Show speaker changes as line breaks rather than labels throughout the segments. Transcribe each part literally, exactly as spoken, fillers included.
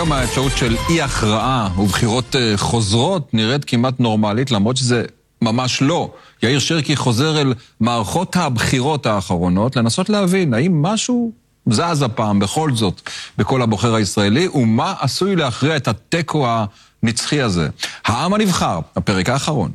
היום האפשרות של אי הכרעה ובחירות חוזרות נראית כמעט נורמלית, למרות שזה ממש לא. יאיר שרקי חוזר אל מערכות הבחירות האחרונות לנסות להבין האם משהו זז הפעם בכל זאת בכל הבוחר הישראלי, ומה עשוי להכריע את הטקו הנצחי הזה. העם הנבחר, הפרק האחרון.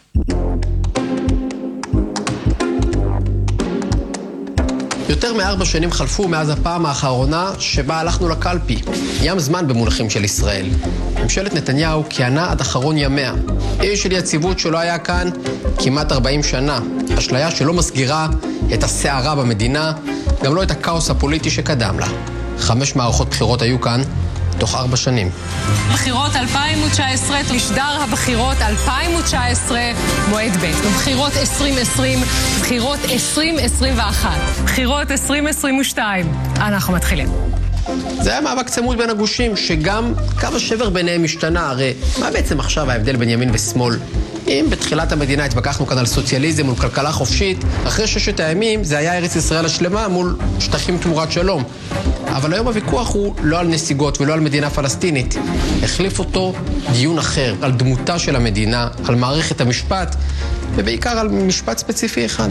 יותר מארבע שנים חלפו מאז הפעם האחרונה שבה הלכנו לקלפי. ים זמן במונחים של ישראל. ממשלת נתניהו כיהנה עד אחרון ימיה. אי של יציבות שלא היה כאן כמעט ארבעים שנה. אשליה שלא מסגירה את הסערה במדינה, גם לא את הכאוס הפוליטי שקדם לה. חמש מערכות בחירות היו כאן תוך ארבע שנים.
בחירות אלפיים תשע עשרה, משדר הבחירות אלפיים תשע עשרה, מועד ב', בחירות עשרים עשרים, בחירות עשרים עשרים ואחת, בחירות עשרים עשרים ושתיים. אנחנו מתחילים.
זה היה מאבק צמוד בין הגושים, שגם קו השבר ביניהם השתנה. הרי מה בעצם עכשיו ההבדל בין ימין ושמאל? אם בתחילת המדינה התווכחנו כאן על סוציאליזם מול כלכלה חופשית, אחרי ששת הימים זה היה ארץ ישראל השלמה מול שטחים תמורת שלום. אבל היום הוויכוח הוא לא על נסיגות ולא על מדינה פלסטינית. החליף אותו דיון אחר, על דמותה של המדינה, על מערכת המשפט, ובעיקר על משפט ספציפי אחד.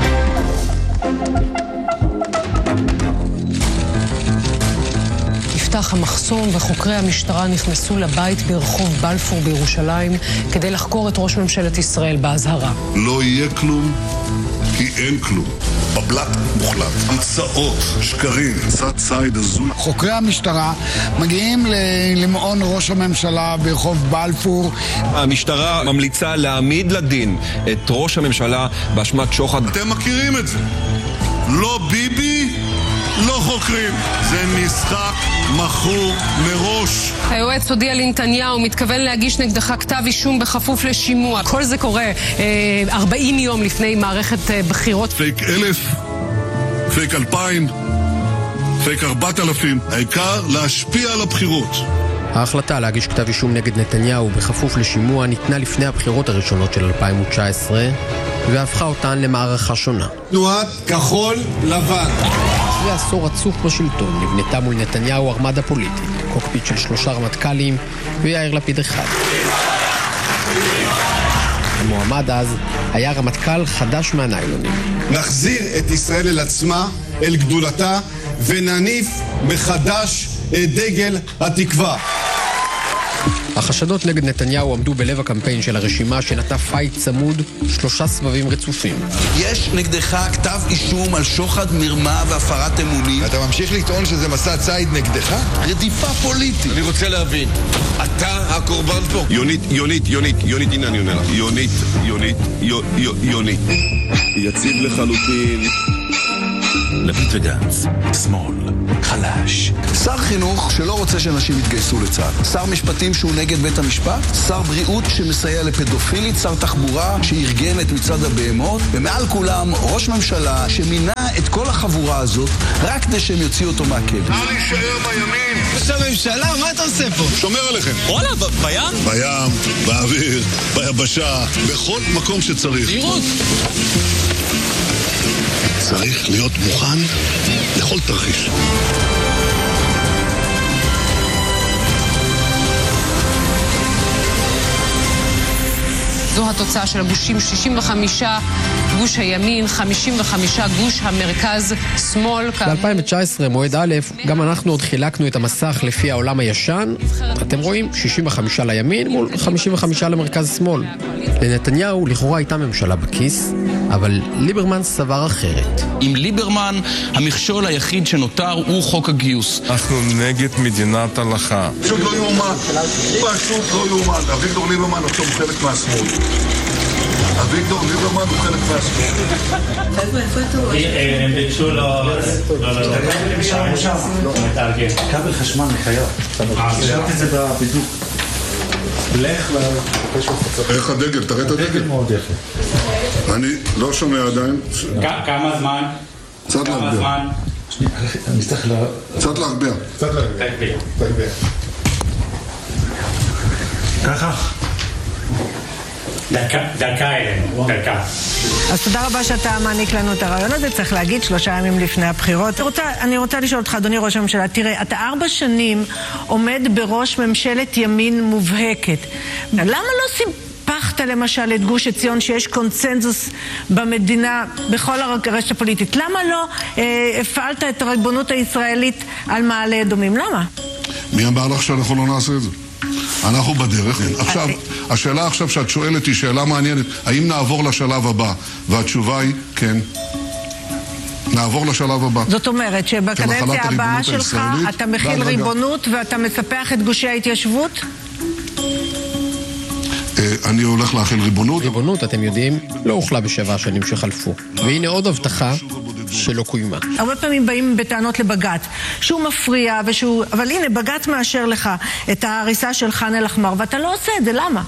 נפתח המחסום וחוקרי המשטרה נכנסו לבית ברחוב בלפור בירושלים כדי לחקור את ראש ממשלת ישראל באזהרה.
לא יהיה כלום, כי אין כלום. בבלת מוחלט. המצאות, שקרים, צד צייד הזוי.
חוקרי המשטרה מגיעים למעון ראש הממשלה ברחוב בלפור.
המשטרה ממליצה להעמיד לדין את ראש הממשלה באשמת שוחד.
אתם מכירים את זה. לא ביבי, לא חוקרים. זה משחק מכור מראש.
היועץ הודיע לנתניהו, מתכוון להגיש נגדך כתב אישום בכפוף לשימוע. כל זה קורה אה, ארבעים יום לפני מערכת אה, בחירות.
פייק אלף, פייק אלפיים, פייק ארבעת אלפים. העיקר להשפיע על הבחירות.
ההחלטה להגיש כתב אישום נגד נתניהו בכפוף לשימוע ניתנה לפני הבחירות הראשונות של אלפיים תשע עשרה, והפכה אותן למערכה שונה.
תנועת כחול לבן.
אחרי עשור רצוף בשלטון נבנתה מול נתניהו ארמדה פוליטית, קוקפיט של שלושה רמטכ"לים ויאיר לפיד אחד. המועמד אז היה רמטכ"ל חדש מהניילונים.
נחזיר את ישראל אל עצמה, אל גדולתה, ונניף מחדש את דגל התקווה.
החשדות נגד נתניהו עמדו בלב הקמפיין של הרשימה שנטע פייט צמוד שלושה סבבים רצופים.
יש נגדך כתב אישום על שוחד, מרמה והפרת אמונים.
אתה ממשיך לטעון שזה מסע ציד נגדך?
רדיפה פוליטית.
אני רוצה להבין, אתה הקורבן פה?
יונית, יונית, יונית, יונית, הנה אני עונה לך. יונית, יונית, יונית. יציב לחלוטין.
לפיד וגנץ, שמאל, חלש.
שר חינוך שלא רוצה שאנשים יתגייסו לצה"ל. שר משפטים שהוא נגד בית המשפט. שר בריאות שמסייע לפדופילית. שר תחבורה שארגן את מצעד הבהמות. ומעל כולם ראש ממשלה שמינה את כל החבורה הזאת רק כדי שהם יוציאו אותו מהכלא.
נא להישאר בימין.
ראש הממשלה, מה אתה עושה פה?
שומר עליכם.
וואלה, בים?
בים, באוויר, ביבשה, בכל מקום שצריך.
לראות.
צריך להיות מוכן לכל תרחיש.
זו התוצאה של הגושים, שישים וחמישה גוש הימין, חמישים וחמישה גוש המרכז שמאל.
ב-אלפיים תשע עשרה, מועד א', גם אנחנו עוד חילקנו את המסך לפי העולם הישן. אתם רואים, שישים וחמישה לימין מול חמישים וחמישה למרכז שמאל. לנתניהו לכאורה הייתה ממשלה בכיס, אבל ליברמן סבר אחרת.
עם ליברמן, המכשול היחיד שנותר הוא חוק הגיוס.
אנחנו נגד מדינת הלכה.
פשוט לא יאומן. פשוט לא יאומן. אביגדור ליברמן הוא חלק מהשמאל. אביגדור ליברמן הוא חלק מהשמאל.
חבר'ה, איפה אתה רואה? הם ביקשו לא... לא, לא, לא. מתארגן.
כבל חשמל מחייב. שרתי את זה בבידוק. לך לבקש מפצות.
איך הדגל? תראה את הדגל.
דגל מאוד יפה.
אני לא שומע עדיין.
כמה זמן?
קצת להגביה.
אני צריך ל...
קצת להגביה.
קצת להגביה. להגביה. ככה.
דקה, דקה אלינו, דקה.
אז תודה רבה שאתה מעניק לנו את הרעיון הזה, צריך להגיד שלושה ימים לפני הבחירות. אני רוצה, אני רוצה לשאול אותך, אדוני ראש הממשלה, תראה, אתה ארבע שנים עומד בראש ממשלת ימין מובהקת. למה לא סיפחת למשל את גוש עציון שיש קונצנזוס במדינה בכל הרשת הפוליטית? למה לא אה, הפעלת את הריבונות הישראלית על מעלה אדומים? למה?
מי אמר לך שאנחנו לא נעשה את זה? אנחנו בדרך. עכשיו, השאלה עכשיו שאת שואלת היא שאלה מעניינת. האם נעבור לשלב הבא? והתשובה היא כן. נעבור לשלב הבא.
זאת אומרת שבקדנציה הבאה שלך אתה מכיל ריבונות ואתה מספח את גושי ההתיישבות?
אני הולך להכיל ריבונות.
ריבונות, אתם יודעים, לא הוחלה בשבע השנים שחלפו. והנה עוד הבטחה שלא קוימה.
הרבה פעמים באים בטענות לבג"ץ, שהוא מפריע ושהוא... אבל הנה, בג"ץ מאשר לך את ההריסה של ח'אן אל-אחמר, ואתה לא עושה את זה, למה?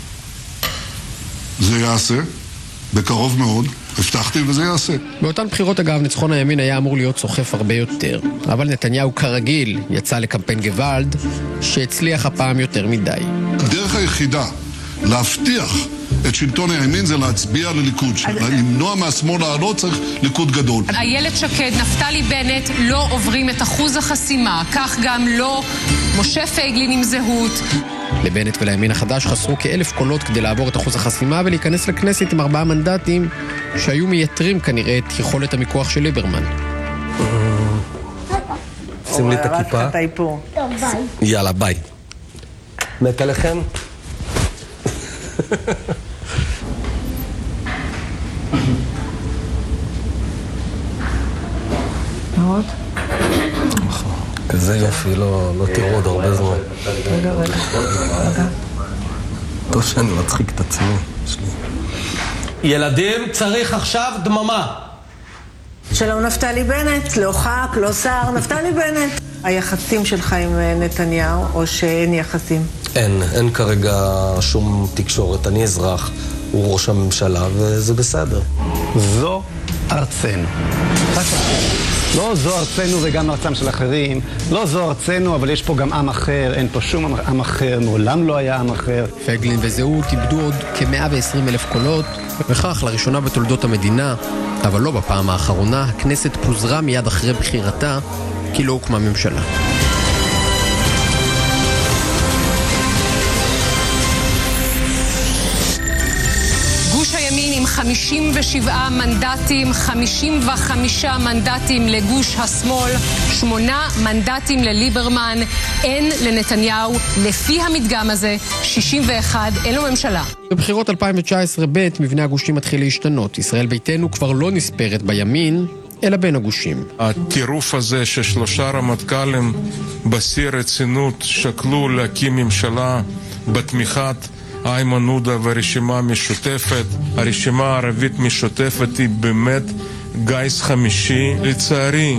זה יעשה, בקרוב מאוד, הבטחתי וזה יעשה.
באותן בחירות אגב, ניצחון הימין היה אמור להיות סוחף הרבה יותר. אבל נתניהו כרגיל יצא לקמפיין גוואלד, שהצליח הפעם יותר מדי.
הדרך היחידה להבטיח את שלטון הימין זה להצביע לליכוד. למנוע מהשמאל לעלות צריך ליכוד גדול.
איילת שקד, נפתלי בנט לא עוברים את אחוז החסימה. כך גם לא משה פייגלין עם זהות.
לבנט ולימין החדש חסרו כאלף קולות כדי לעבור את אחוז החסימה ולהיכנס לכנסת עם ארבעה מנדטים שהיו מייתרים כנראה את יכולת המיקוח של ליברמן.
שים לי את הכיפה. יאללה, ביי. מת עליכם?
מאוד?
כזה יופי, לא תראו עוד הרבה זמן.
רגע, רגע.
טוב שאני מצחיק את עצמי. ילדים, צריך עכשיו דממה.
שלום נפתלי בנט, לא ח"כ, לא שר, נפתלי בנט. היחסים שלך עם נתניהו, או שאין יחסים?
אין, אין כרגע שום תקשורת. אני אזרח, הוא ראש הממשלה, וזה בסדר.
זו ארצנו. לא זו ארצנו וגם ארצם של אחרים. לא זו ארצנו, אבל יש פה גם עם אחר. אין פה שום עם אחר, מעולם לא היה עם אחר.
פייגלין וזהות איבדו עוד כ-מאה ועשרים אלף קולות, וכך לראשונה בתולדות המדינה, אבל לא בפעם האחרונה, הכנסת פוזרה מיד אחרי בחירתה, כי לא הוקמה ממשלה.
גוש הימין עם חמישים ושבעה מנדטים, חמישים וחמישה מנדטים לגוש השמאל, שמונה מנדטים לליברמן, אין לנתניהו, לפי המדגם הזה, שישים ואחת, אין לו ממשלה.
בבחירות אלפיים תשע עשרה ב' מבנה הגושים מתחיל להשתנות. ישראל ביתנו כבר לא נספרת בימין, אלא בין הגושים.
הטירוף הזה ששלושה רמטכ"לים בשיא רצינות שקלו להקים ממשלה בתמיכת איימן עודה והרשימה המשותפת. הרשימה הערבית משותפת היא באמת גיס חמישי. לצערי,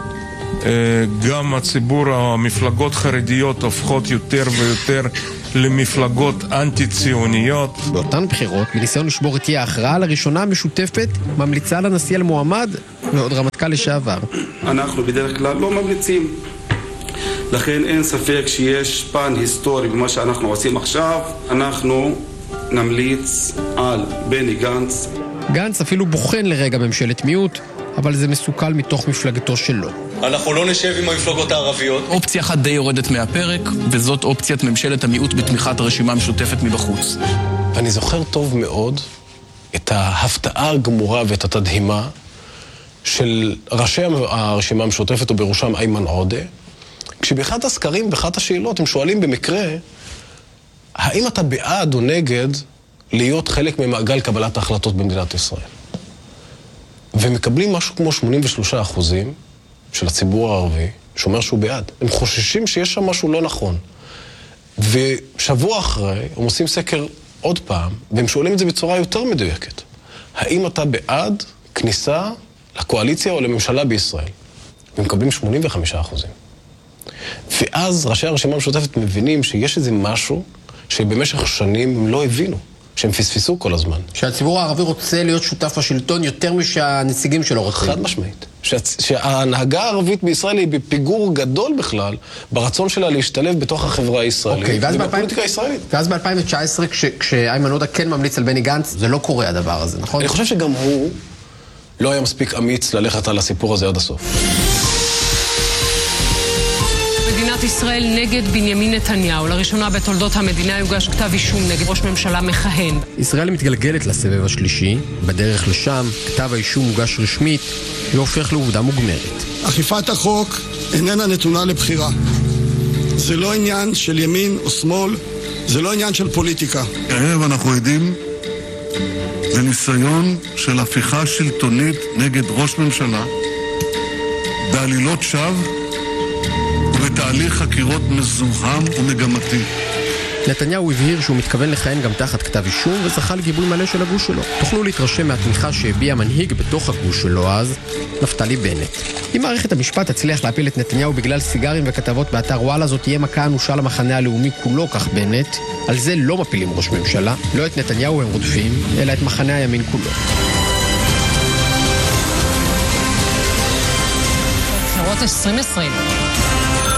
גם הציבור, המפלגות חרדיות הופכות יותר ויותר למפלגות אנטי-ציוניות.
באותן בחירות, בניסיון לשבור את ההכרעה, לראשונה המשותפת ממליצה לנשיא על מועמד ועוד רמטכ"ל לשעבר.
אנחנו בדרך כלל לא ממליצים. לכן אין ספק שיש פן היסטורי במה שאנחנו עושים עכשיו. אנחנו נמליץ על בני גנץ.
גנץ אפילו בוחן לרגע ממשלת מיעוט, אבל זה מסוכל מתוך מפלגתו שלו.
אנחנו לא נשב עם המפלגות הערביות.
אופציה אחת די יורדת מהפרק, וזאת אופציית ממשלת המיעוט בתמיכת הרשימה המשותפת מבחוץ.
אני זוכר טוב מאוד את ההפתעה הגמורה ואת התדהימה של ראשי הרשימה המשותפת ובראשם איימן עודה, כשבאחד הסקרים, באחת השאלות, הם שואלים במקרה, האם אתה בעד או נגד להיות חלק ממעגל קבלת ההחלטות במדינת ישראל? ומקבלים משהו כמו שמונים ושלושה אחוזים של הציבור הערבי, שאומר שהוא בעד. הם חוששים שיש שם משהו לא נכון. ושבוע אחרי, הם עושים סקר עוד פעם, והם שואלים את זה בצורה יותר מדויקת. האם אתה בעד כניסה לקואליציה או לממשלה בישראל? ומקבלים שמונים וחמישה אחוזים. ואז ראשי הרשימה המשותפת מבינים שיש איזה משהו שבמשך שנים הם לא הבינו, שהם פספסו כל הזמן.
שהציבור הערבי רוצה להיות שותף לשלטון יותר משהנציגים שלו רוצים.
חד משמעית. שההנהגה הערבית בישראל היא בפיגור גדול בכלל, ברצון שלה להשתלב בתוך החברה הישראלית, ובפוליטיקה הישראלית.
ואז ב-אלפיים תשע עשרה, כשאיימן עודה כן ממליץ על בני גנץ, זה לא קורה הדבר הזה, נכון?
אני חושב שגם הוא לא היה מספיק אמיץ ללכת על הסיפור הזה עד הסוף.
מדינת ישראל נגד בנימין נתניהו. לראשונה בתולדות המדינה יוגש כתב אישום נגד ראש ממשלה מכהן.
ישראל מתגלגלת לסבב השלישי, בדרך לשם כתב האישום מוגש רשמית והופך לעובדה מוגמרת.
אכיפת החוק איננה נתונה לבחירה. זה לא עניין של ימין או שמאל, זה לא עניין של פוליטיקה.
הערב אנחנו עדים לניסיון של הפיכה שלטונית נגד ראש ממשלה בעלילות שווא ובתהליך חקירות מזוהם ומגמתי.
נתניהו הבהיר שהוא מתכוון לכהן גם תחת כתב אישום וזכה לגיבוי מלא של הגוש שלו. תוכלו להתרשם מהתמיכה שהביע מנהיג בתוך הגוש שלו אז, נפתלי בנט. אם מערכת המשפט תצליח להפיל את נתניהו בגלל סיגרים וכתבות באתר וואלה, זאת תהיה מכה אנושה למחנה הלאומי כולו, כך בנט. על זה לא מפילים ראש ממשלה, לא את נתניהו הם רודפים, אלא את מחנה הימין כולו.
בחירות עשרים עשרים